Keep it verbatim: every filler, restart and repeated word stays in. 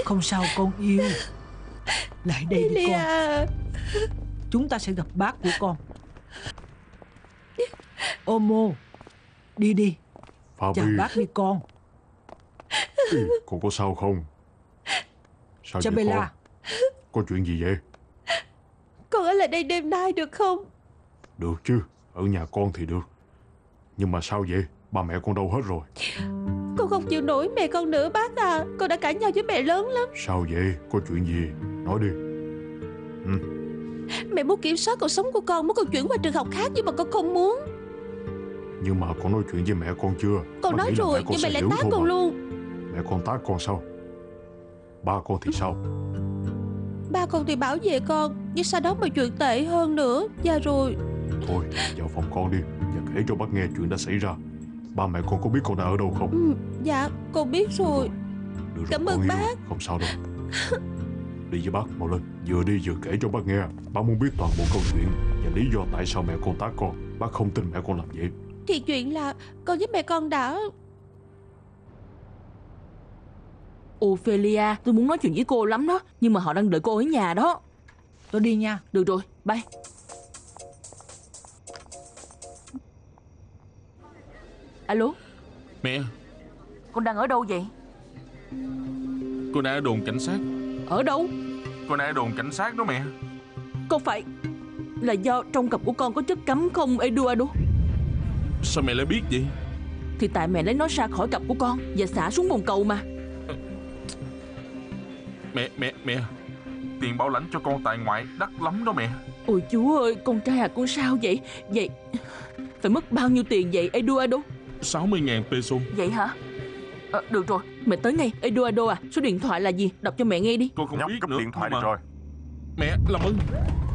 Không sao con yêu. Lại đây đi con. Chúng ta sẽ gặp bác của con. Omo, đi đi. Fabi. Chào bác đi con. Ê, con có sao không? Sao vậy Chabela. con? Có chuyện gì vậy? Con ở lại đây đêm nay được không? Được chứ, ở nhà con thì được. Nhưng mà sao vậy? Ba mẹ con đâu hết rồi? Con không chịu nổi mẹ con nữa bác à. Con đã cãi nhau với mẹ lớn lắm. Sao vậy? Có chuyện gì? Nói đi. Ừ. Mẹ muốn kiểm soát cuộc sống của con, muốn con chuyển qua trường học khác, nhưng mà con không muốn. Nhưng mà con nói chuyện với mẹ con chưa? Con Bác nói nghĩ là rồi, mẹ con nhưng sẽ mẹ lại hiểu tát thôi con mà. luôn. Mẹ con tát con sao? Ba con thì sao? Ba con thì bảo vệ con, nhưng sau đó mà chuyện tệ hơn nữa. Dạ rồi. Thôi, vào phòng con đi và kể cho bác nghe chuyện đã xảy ra. Ba mẹ con có biết con đã ở đâu không? Ừ, dạ con biết rồi. Được rồi, Cảm con ơn yêu. bác. Không sao đâu. Đi với bác, mau lên. Vừa đi vừa kể cho bác nghe. Bác muốn biết toàn bộ câu chuyện và lý do tại sao mẹ con tát con. Bác không tin mẹ con làm vậy. Thì chuyện là con với mẹ con đã... Ophelia, tôi muốn nói chuyện với cô lắm đó, nhưng mà họ đang đợi cô ở nhà đó. Tôi đi nha. Được rồi, bye. Alo, Mẹ, con đang ở đâu vậy? con đã ở đồn cảnh sát. Ở đâu? Con đã ở đồn cảnh sát đó mẹ. Không phải là do trong cặp của con có chất cấm không Eduardo? Sao mẹ lại biết vậy? Thì tại mẹ lấy nó ra khỏi cặp của con và xả xuống bồn cầu mà. Mẹ, mẹ, mẹ, tiền bảo lãnh cho con tại ngoại đắt lắm đó mẹ. Ôi chú ơi, con trai à, con sao vậy? Vậy phải mất bao nhiêu tiền vậy Eduardo? sáu mươi ngàn peso. Vậy hả? À, được rồi, mẹ tới ngay. Eduardo à, số điện thoại là gì? Đọc cho mẹ nghe đi. Con không Nhóc biết cúp nữa. điện thoại nhưng đi mà- rồi. Mẹ, làm ơn.